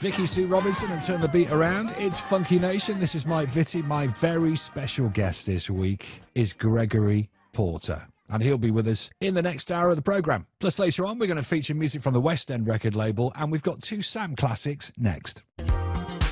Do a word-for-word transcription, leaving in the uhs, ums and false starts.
Vicky Sue Robinson and Turn the Beat Around. It's Funky Nation. This is Mike Vitti. My very special guest this week is Gregory Porter, and he'll be with us in the next hour of the programme. Plus later on, we're going to feature music from the West End record label, and we've got two Sam classics next.